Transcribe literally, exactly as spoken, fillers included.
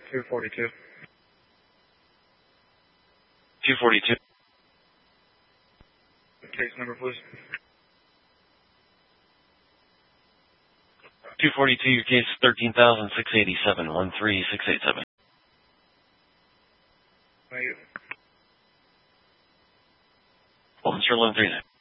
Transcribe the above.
two forty-two. two forty-two. Case number, please. two forty-two, your case thirteen thousand six hundred eighty-seven, one three six eight seven. Thank you. One zero one three nine.